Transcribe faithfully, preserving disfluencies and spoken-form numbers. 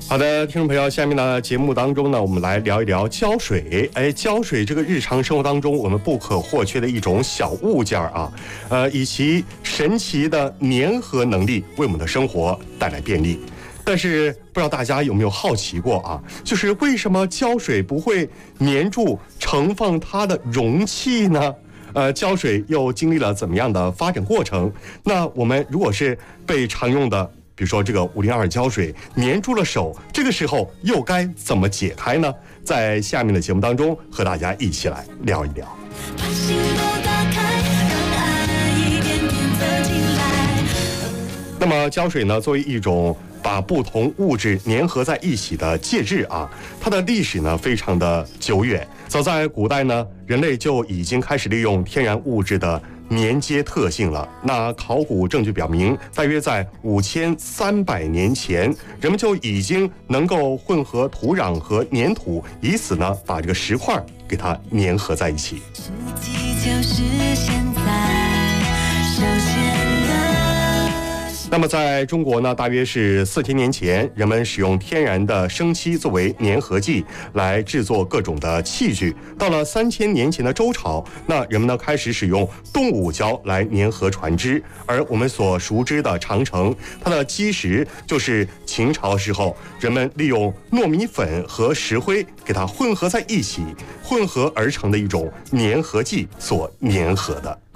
好的，听众朋友，下面呢节目当中呢，我们来聊一聊胶水。哎，胶水这个日常生活当中我们不可或缺的一种小物件啊，呃，以其神奇的粘合能力为我们的生活带来便利。但是不知道大家有没有好奇过啊，就是为什么胶水不会粘住盛放它的容器呢？呃，胶水又经历了怎么样的发展过程？那我们如果是被常用的，比如说这个五零二胶水粘住了手，这个时候又该怎么解开呢？在下面的节目当中和大家一起来聊一聊。那么胶水呢，作为一种把不同物质粘合在一起的介质啊，它的历史呢非常的久远。早在古代呢，人类就已经开始利用天然物质的粘接特性了。那考古证据表明，大约在五千三百年前，人们就已经能够混合土壤和粘土，以此呢把这个石块给它粘合在一起。实际就是现在首先那么在中国呢，大约是四千年前，人们使用天然的生漆作为粘合剂来制作各种的器具。到了三千年前的周朝，那人们呢开始使用动物胶来粘合船只。而我们所熟知的长城，它的基石就是秦朝时候人们利用糯米粉和石灰给它混合在一起，混合而成的一种粘合剂所粘合的。